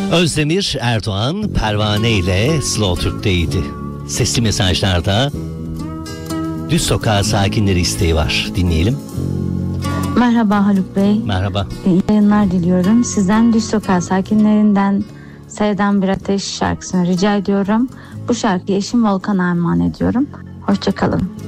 Özdemir Erdoğan Pervane ile Slow Türk'teydi. Sesli mesajlarda Düz Sokak sakinleri isteği var. Dinleyelim. Merhaba Haluk Bey. Merhaba. İyi yayınlar diliyorum. Sizden Düz Sokak sakinlerinden Sevdan Bir Ateş şarkısını rica ediyorum. Bu şarkıyı eşim Volkan'a armağan ediyorum. Hoşçakalın.